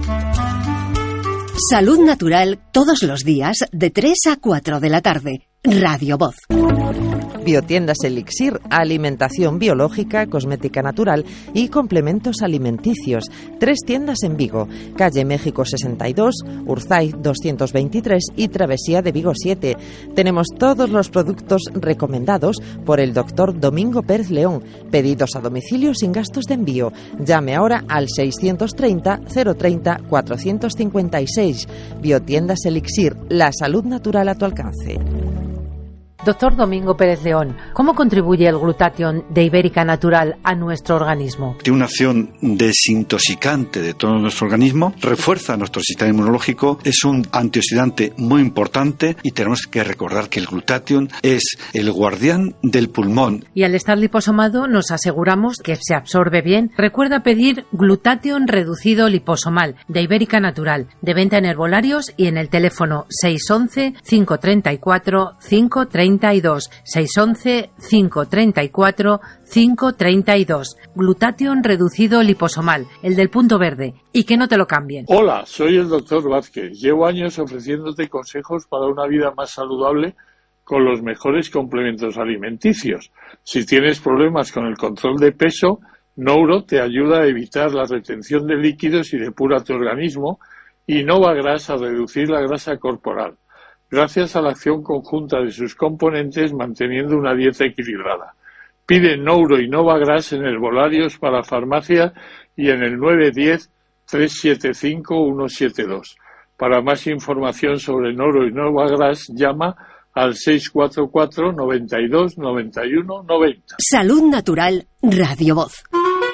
Salud Natural todos los días de 3 a 4 de la tarde. Radio Voz. Biotiendas Elixir, alimentación biológica, cosmética natural y complementos alimenticios. 3 tiendas en Vigo, calle México 62, Urzaiz 223 y Travesía de Vigo 7. Tenemos todos los productos recomendados por el doctor Domingo Pérez León. Pedidos a domicilio sin gastos de envío. Llame ahora al 630 030 456. Biotiendas Elixir, la salud natural a tu alcance. Doctor Domingo Pérez León, ¿cómo contribuye el glutatión de Ibérica Natural a nuestro organismo? Tiene una acción desintoxicante de todo nuestro organismo, refuerza nuestro sistema inmunológico, es un antioxidante muy importante y tenemos que recordar que el glutatión es el guardián del pulmón. Y al estar liposomado nos aseguramos que se absorbe bien. Recuerda pedir glutatión reducido liposomal de Ibérica Natural, de venta en herbolarios y en el teléfono 611 534 532. 611 534 532. Glutatión reducido liposomal, el del punto verde. Y que no te lo cambien. Hola, soy el doctor Vázquez. Llevo años ofreciéndote consejos para una vida más saludable con los mejores complementos alimenticios. Si tienes problemas con el control de peso, Nouro te ayuda a evitar la retención de líquidos y depura tu organismo, y Novagras a reducir la grasa corporal, gracias a la acción conjunta de sus componentes manteniendo una dieta equilibrada. Pide Nouro y Novagras en herbolarios para farmacia y en el 910-375-172. Para más información sobre Nouro y Novagras, llama al 644 92 91 90. Salud Natural, Radio Voz.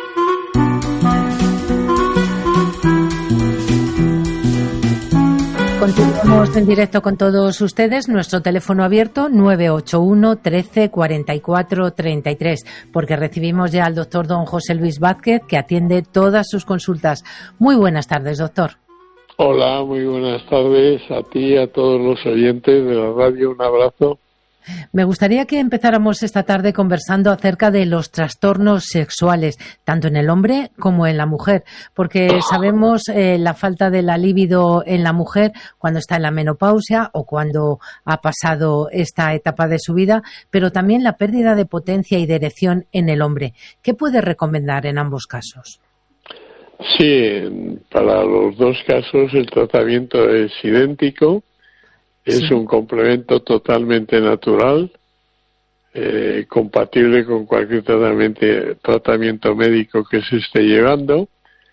Continuamos en directo con todos ustedes. Nuestro teléfono abierto 981 13 44 33, porque recibimos ya al doctor don José Luis Vázquez, que atiende todas sus consultas. Muy buenas tardes, doctor. Hola, muy buenas tardes a ti y a todos los oyentes de la radio. Un abrazo. Me gustaría que empezáramos esta tarde conversando acerca de los trastornos sexuales, tanto en el hombre como en la mujer, porque sabemos la falta de la libido en la mujer cuando está en la menopausia o cuando ha pasado esta etapa de su vida, pero también la pérdida de potencia y de erección en el hombre. ¿Qué puede recomendar en ambos casos? Sí, para los dos casos el tratamiento es idéntico. Es un complemento totalmente natural, compatible con cualquier tratamiento médico que se esté llevando,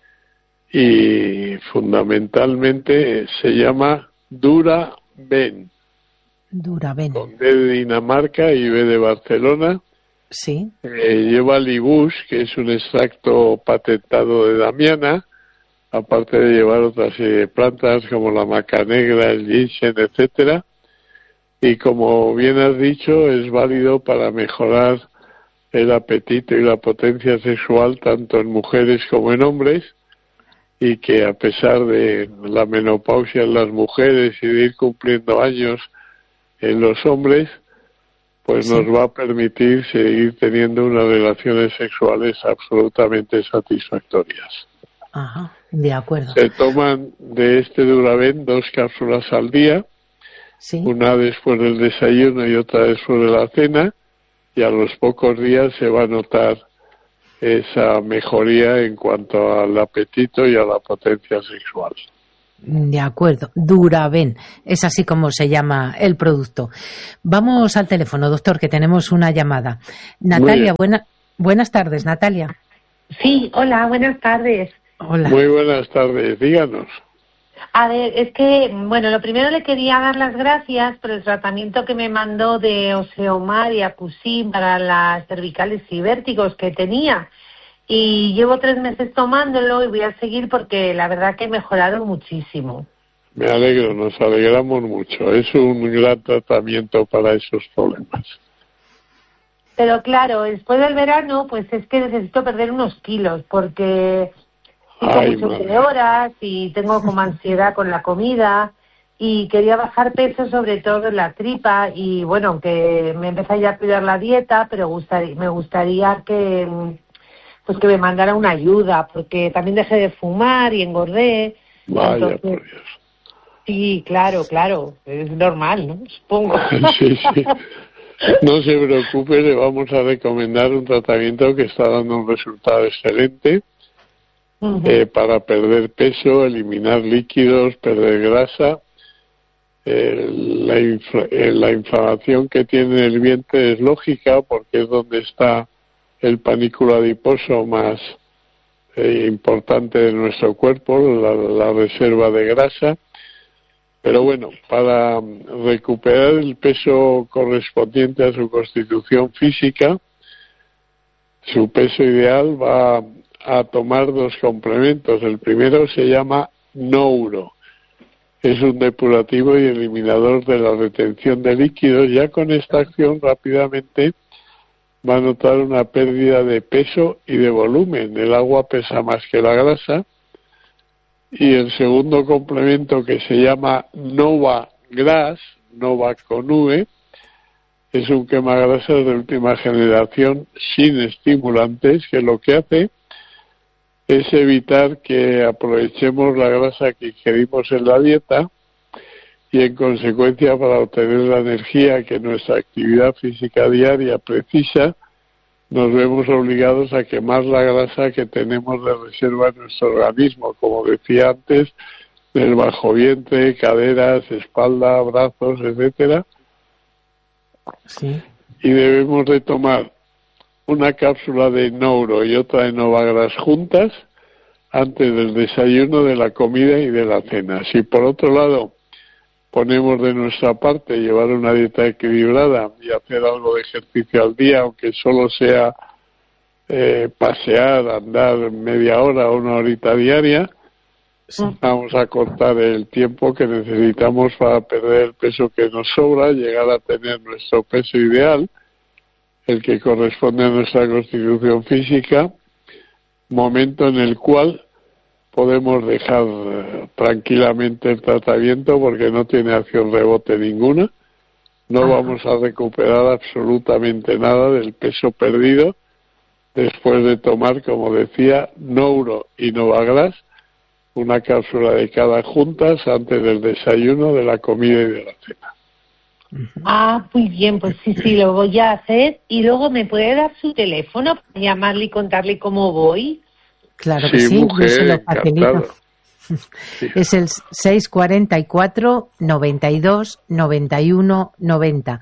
y fundamentalmente se llama Dura-Ben. Dura-Ben. Con D de Dinamarca y B de Barcelona. Sí. Lleva Libus, que es un extracto patentado de Damiana, aparte de llevar otra serie de plantas como la maca negra, el ginseng, etcétera, y como bien has dicho, es válido para mejorar el apetito y la potencia sexual tanto en mujeres como en hombres, y que a pesar de la menopausia en las mujeres y de ir cumpliendo años en los hombres, pues nos va a permitir seguir teniendo unas relaciones sexuales absolutamente satisfactorias. Ajá. De acuerdo. Se toman de este Duraben 2 cápsulas al día, sí, una después del desayuno y otra después de la cena, y a los pocos días se va a notar esa mejoría en cuanto al apetito y a la potencia sexual. De acuerdo, Duraben, es así como se llama el producto. Vamos al teléfono, doctor, que tenemos una llamada. Natalia, buenas tardes, Natalia. Sí, hola, buenas tardes. Hola. Muy buenas tardes, díganos. A ver, es que, bueno, lo primero le quería dar las gracias por el tratamiento que me mandó de Oseomar y Acusin para las cervicales y vértigos que tenía. Y llevo 3 meses tomándolo y voy a seguir porque la verdad que mejoraron muchísimo. Me alegro, nos alegramos mucho. Es un gran tratamiento para esos problemas. Pero claro, después del verano, pues es que necesito perder unos kilos porque hice muchas horas y tengo como ansiedad con la comida y quería bajar peso, sobre todo en la tripa, y bueno, aunque me empecé ya a cuidar la dieta, pero me gustaría que me mandara una ayuda, porque también dejé de fumar y engordé Vaya, Entonces, por Dios. Sí, claro, es normal, ¿no? Supongo. Sí. No se preocupe, le vamos a recomendar un tratamiento que está dando un resultado excelente para perder peso, eliminar líquidos, perder grasa. La inflamación que tiene el vientre es lógica porque es donde está el panículo adiposo más importante de nuestro cuerpo, la reserva de grasa. Pero bueno, para recuperar el peso correspondiente a su constitución física, su peso ideal va a tomar 2 complementos. El primero se llama Nouro. Es un depurativo y eliminador de la retención de líquidos. Ya con esta acción rápidamente va a notar una pérdida de peso y de volumen. El agua pesa más que la grasa. Y el segundo complemento, que se llama Nova Gras, Nova con V, es un quemagrasas de última generación sin estimulantes, que lo que hace es evitar que aprovechemos la grasa que ingerimos en la dieta y en consecuencia, para obtener la energía que nuestra actividad física diaria precisa, nos vemos obligados a quemar la grasa que tenemos de reserva en nuestro organismo, como decía antes, del bajo vientre, caderas, espalda, brazos, etcétera. Sí. Y debemos de tomar una cápsula de Nouro y otra de Novagras juntas antes del desayuno, de la comida y de la cena. Si por otro lado ponemos de nuestra parte llevar una dieta equilibrada y hacer algo de ejercicio al día, aunque solo sea pasear, andar media hora o 1 horita diaria, vamos a cortar el tiempo que necesitamos para perder el peso que nos sobra, llegar a tener nuestro peso ideal, el que corresponde a nuestra constitución física, momento en el cual podemos dejar tranquilamente el tratamiento porque no tiene acción rebote ninguna. No vamos a recuperar absolutamente nada del peso perdido después de tomar, como decía, Nouro y Novagras, una cápsula de cada juntas antes del desayuno, de la comida y de la cena. Muy bien, pues sí, lo voy a hacer. Y luego, ¿me puede dar su teléfono para llamarle y contarle cómo voy? Claro que sí, mujer, yo se lo facilito. Sí. Es el 644 92 91 90.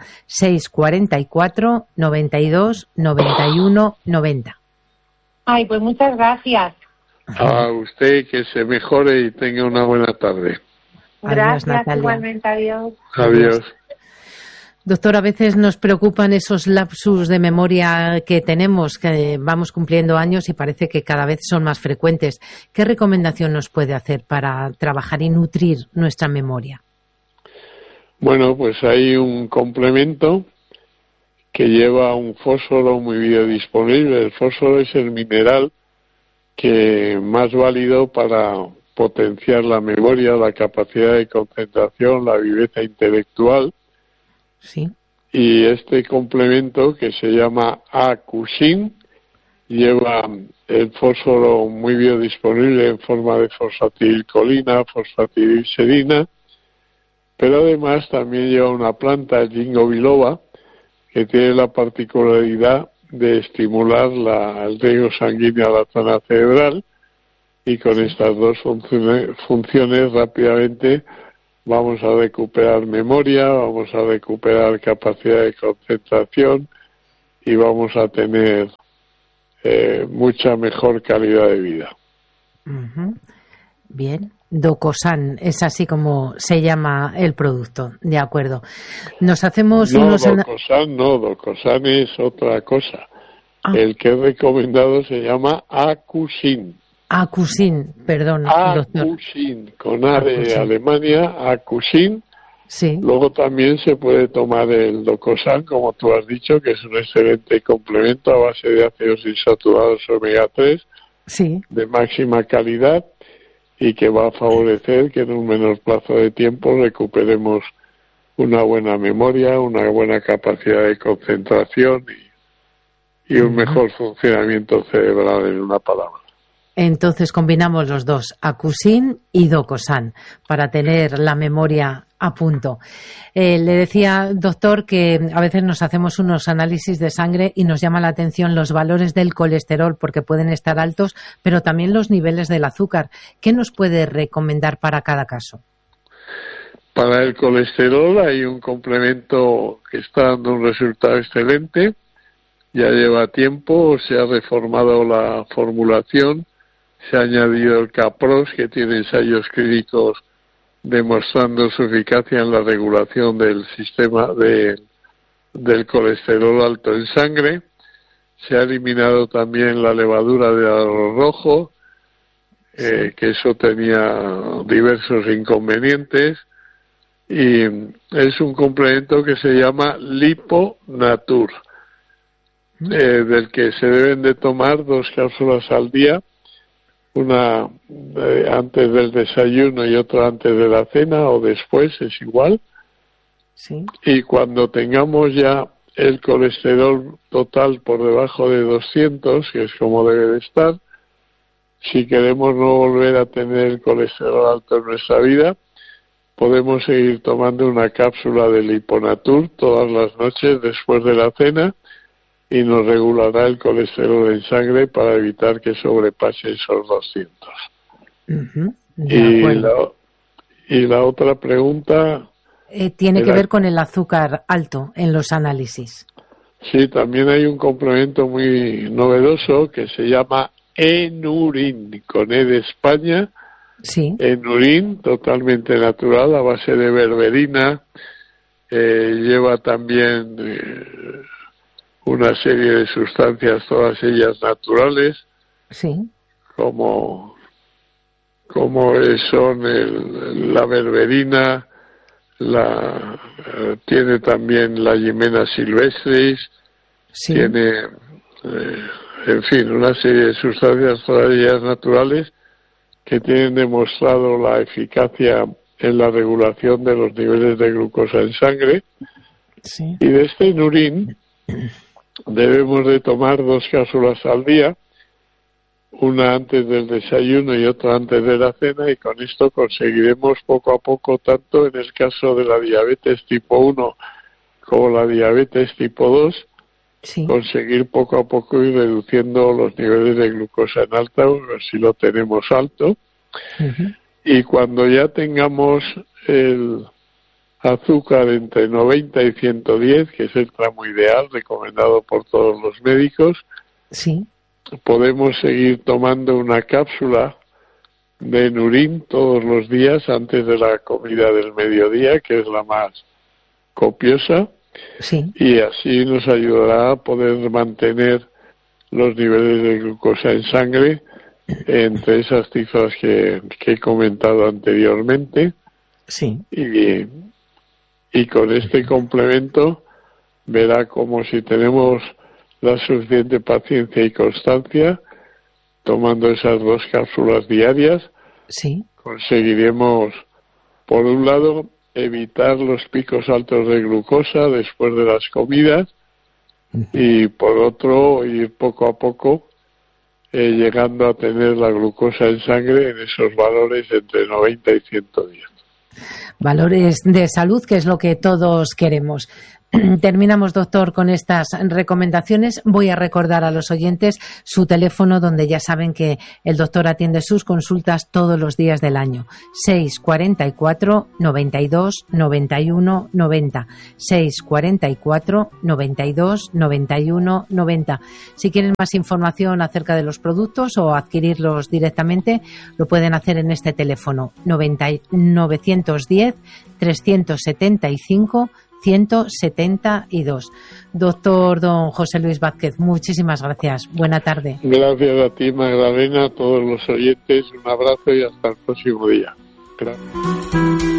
644 92 91 90. Ay, pues muchas gracias. A usted, que se mejore y tenga una buena tarde. Gracias, Natalia. igualmente, adiós. Adiós. Doctor, a veces nos preocupan esos lapsus de memoria que tenemos, que vamos cumpliendo años y parece que cada vez son más frecuentes. ¿Qué recomendación nos puede hacer para trabajar y nutrir nuestra memoria? Bueno, pues hay un complemento que lleva un fósforo muy biodisponible. El fósforo es el mineral que más válido para potenciar la memoria, la capacidad de concentración, la viveza intelectual. Sí. Y este complemento, que se llama Acusin, lleva el fósforo muy biodisponible en forma de fosfatidilcolina, fosfatidilserina, pero además también lleva una planta, el ginkgo biloba, que tiene la particularidad de estimular el riego sanguíneo a la zona cerebral, y con estas 2 funciones rápidamente vamos a recuperar memoria, vamos a recuperar capacidad de concentración y vamos a tener mucha mejor calidad de vida. Bien. Docosan, es así como se llama el producto, de acuerdo. Nos hacemos Docosan es otra cosa. El que he recomendado se llama Acusin. Acusin, perdón, doctor. Acusin, con A de Alemania, Acusin. Sí. Luego también se puede tomar el Docosan, como tú has dicho, que es un excelente complemento a base de ácidos insaturados omega 3, sí, de máxima calidad, y que va a favorecer que en un menor plazo de tiempo recuperemos una buena memoria, una buena capacidad de concentración y un mejor funcionamiento cerebral, en una palabra. Entonces combinamos los dos, Acusin y Docosan, para tener la memoria a punto. Le decía, doctor, que a veces nos hacemos unos análisis de sangre y nos llama la atención los valores del colesterol porque pueden estar altos, pero también los niveles del azúcar. ¿Qué nos puede recomendar para cada caso? Para el colesterol hay un complemento que está dando un resultado excelente. Ya lleva tiempo, se ha reformado la formulación, se ha añadido el Capros, que tiene ensayos clínicos demostrando su eficacia en la regulación del sistema del colesterol alto en sangre. Se ha eliminado también la levadura de arroz rojo, que eso tenía diversos inconvenientes, y es un complemento que se llama Liponatur, del que se deben de tomar 2 cápsulas al día, una antes del desayuno y otra antes de la cena o después, es igual. Sí. Y cuando tengamos ya el colesterol total por debajo de 200, que es como debe de estar, si queremos no volver a tener el colesterol alto en nuestra vida, podemos seguir tomando una cápsula de Liponatur todas las noches después de la cena, y nos regulará el colesterol en sangre para evitar que sobrepase esos 200. Y la otra pregunta... tiene que ver con el azúcar alto en los análisis. Sí, también hay un complemento muy novedoso que se llama Enurin, con E de España. Sí. Enurin, totalmente natural, a base de berberina. Lleva también... una serie de sustancias, todas ellas naturales, sí, como son la berberina, tiene también la Gimena silvestris, sí, tiene, en fin, una serie de sustancias, todas ellas naturales, que tienen demostrado la eficacia en la regulación de los niveles de glucosa en sangre. sí. Y de este Enurin debemos de tomar 2 cápsulas al día, una antes del desayuno y otra antes de la cena, y con esto conseguiremos poco a poco, tanto en el caso de la diabetes tipo 1 como la diabetes tipo 2, sí, conseguir poco a poco ir reduciendo los niveles de glucosa en alta, si lo tenemos alto. Y cuando ya tengamos el azúcar entre 90 y 110, que es el tramo ideal recomendado por todos los médicos, sí, podemos seguir tomando una cápsula de Enurin todos los días antes de la comida del mediodía, que es la más copiosa, sí, y así nos ayudará a poder mantener los niveles de glucosa en sangre entre esas cifras que he comentado anteriormente. sí. Y con este complemento verá como, si tenemos la suficiente paciencia y constancia, tomando esas 2 cápsulas diarias, sí, conseguiremos, por un lado, evitar los picos altos de glucosa después de las comidas, y por otro, ir poco a poco llegando a tener la glucosa en sangre en esos valores entre 90 y 110. Valores de salud, que es lo que todos queremos. Terminamos, doctor, con estas recomendaciones. Voy a recordar a los oyentes su teléfono, donde ya saben que el doctor atiende sus consultas todos los días del año. 644 92 91 90. 644 92 91 90. Si quieren más información acerca de los productos o adquirirlos directamente, lo pueden hacer en este teléfono 910 375 172. Doctor don José Luis Vázquez, muchísimas gracias. Buena tarde. Gracias a ti, Magdalena, a todos los oyentes. Un abrazo y hasta el próximo día. Gracias.